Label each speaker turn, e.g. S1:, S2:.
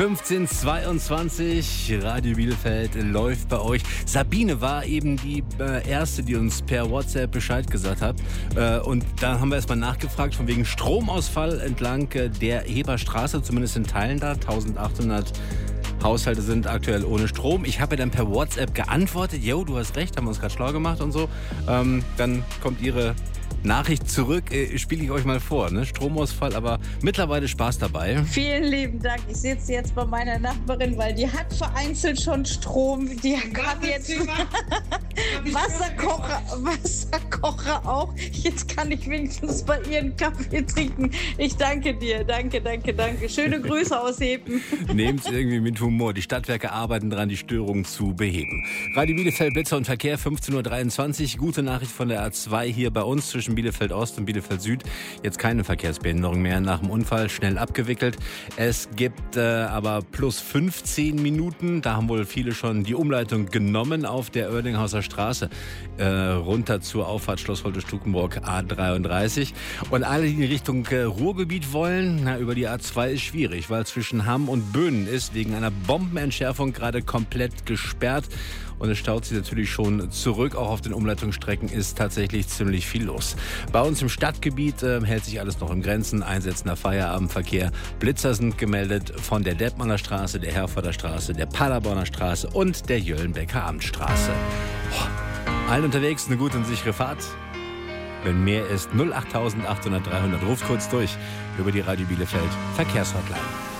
S1: 15:22, Radio Bielefeld läuft bei euch. Sabine war eben die Erste, die uns per WhatsApp Bescheid gesagt hat. Und da haben wir erstmal nachgefragt, von wegen Stromausfall entlang der Heberstraße, zumindest in Teilen da. 1800 Haushalte sind aktuell ohne Strom. Ich habe ihr dann per WhatsApp geantwortet. Jo, du hast recht, haben wir uns gerade schlau gemacht und so. Dann kommt ihre Nachricht zurück, spiele ich euch mal vor. Ne? Stromausfall, aber mittlerweile Spaß dabei.
S2: Vielen lieben Dank. Ich sitze jetzt bei meiner Nachbarin, weil die hat vereinzelt schon Strom. Die hat jetzt Wasserkocher auch. Jetzt kann ich wenigstens bei ihr einen Kaffee trinken. Ich danke dir. Danke. Schöne Grüße aus Hepen.
S1: Nehmt es irgendwie mit Humor. Die Stadtwerke arbeiten daran, die Störungen zu beheben. Radio Bielefeld, Blitzer und Verkehr, 15:23 Uhr. Gute Nachricht von der A2 hier bei uns zwischen Bielefeld Ost und Bielefeld Süd. Jetzt keine Verkehrsbehinderung mehr nach dem Unfall, schnell abgewickelt. Es gibt aber plus 15 Minuten. Da haben wohl viele schon die Umleitung genommen auf der Oerlinghauser Straße runter zur Auffahrt Schloss Holte-Stukenburg A33. Und alle, die in Richtung Ruhrgebiet wollen, über die A2 ist schwierig, weil zwischen Hamm und Böhnen ist wegen einer Bombenentschärfung gerade komplett gesperrt. Und es staut sich natürlich schon zurück. Auch auf den Umleitungsstrecken ist tatsächlich ziemlich viel los. Bei uns im Stadtgebiet hält sich alles noch in Grenzen. Einsetzender Feierabendverkehr. Blitzer sind gemeldet von der Detmolder Straße, der Herforder Straße, der Paderborner Straße und der Jöllenbecker Amtsstraße. Allen unterwegs eine gute und sichere Fahrt. Wenn mehr ist, 08800 300. Ruft kurz durch über die Radio Bielefeld Verkehrshotline.